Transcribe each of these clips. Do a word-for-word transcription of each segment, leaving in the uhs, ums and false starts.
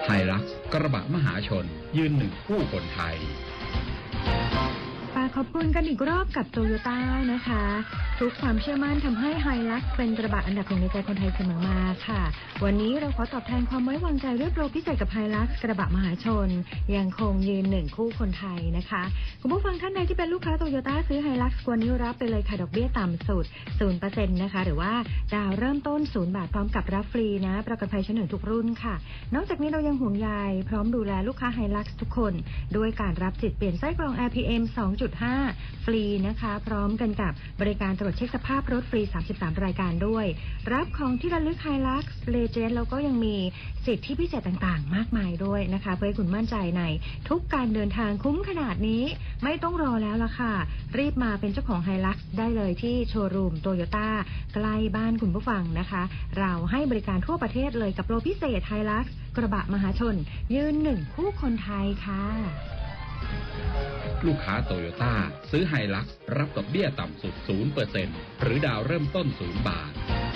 ไฮลักซ์กระบะมหาชนยืนหนึ่งคู่คนไทยฝากขอบคุณกันอีกรอบกับโตโยต้านะคะทุกความเชื่อมั่นทำให้ไฮลักซ์เป็นกระบะอันดับหนึ่งในใจคนไทยเสมอมาค่ะวันนี้เราขอตอบแทนความไว้วางใจด้วยโปรพิเศษกับไฮลักซ์กระบะมหาชนยังคงยืนหนึ่งคู่คนไทยนะคะคุณผู้ฟังท่านใดที่เป็นลูกค้าโตโยต้าซื้อไฮลักซ์วันนี้รับไปเลยค่ะดอกเบี้ยต่ำสุด ศูนย์เปอร์เซ็นต์ นะคะหรือว่าดาวเริ่มต้นศูนย์บาทพร้อมกับรับฟรีนะประกันภัยชั้นหนึ่งทุกรุ่นค่ะนอกจากนี้เรายังห่วงใยพร้อมดูแลลูกค้าไฮลักซ์ทุกคนด้วยการรับสิทธิ์เปลี่ยนไส้กรอง อาร์ พี เอ็ม สองจุดห้า ฟรีนะคะพร้อมกันกับบริการตรวจเช็คสภาพรถฟรีสามสิบสามรายการด้วยรับของที่ระลึกไฮลักซ์เลเจนด์แล้วก็ยังมีสิทธิพิเศษต่างๆมากมายด้วยนะคะเพื่อให้คุณมั่นใจในทุกการเดินทางคุ้มขนาดนี้ไม่ต้องรอแล้วล่ะค่ะรีบมาเป็นเจ้าของไฮลักซ์ได้เลยที่โชว์รูมโตโยต้าใกล้บ้านคุณผู้ฟังนะคะเราให้บริการทั่วประเทศเลยกับโปรพิเศษไฮลักซ์กระบะมหาชนยืนหนึ่งคู่คนไทยค่ะลูกค้าโตโยต้าซื้อไฮลักซ์รับดอกเบี้ยต่ำสุด ศูนย์เปอร์เซ็นต์ หรือดาวเริ่มต้นศูนย์บาท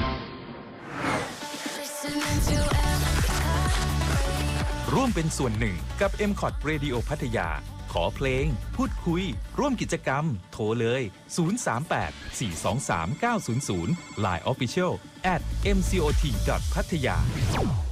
ร่วมเป็นส่วนหนึ่งกับ เอ็ม คอท Radio พัทยาขอเพลงพูดคุยร่วมกิจกรรมโทรเลย ศูนย์ สาม แปด สี่ สอง สาม เก้า ศูนย์ ศูนย์ ไลน์ Official แอท เอ็ม ซี โอ ที ดอท พัทยา